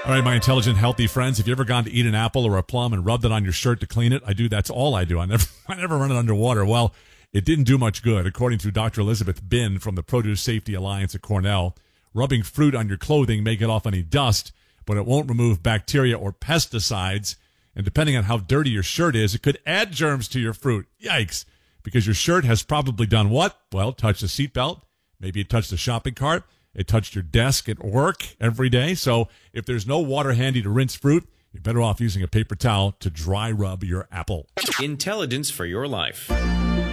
All right, my intelligent, healthy friends, have you ever gone to eat an apple or a plum and rubbed it on your shirt to clean it? I do. That's all I do. I never run it underwater. Well, it didn't do much good. According to Dr. Elizabeth Bin from the Produce Safety Alliance at Cornell, rubbing fruit on your clothing may get off any dust, but it won't remove bacteria or pesticides. And depending on how dirty your shirt is, it could add germs to your fruit. Yikes. Because your shirt has probably done what? Well, touched the seatbelt. Maybe it touched the shopping cart. It touched your desk at work every day. So if there's no water handy to rinse fruit, you're better off using a paper towel to dry rub your apple. Intelligence for your life.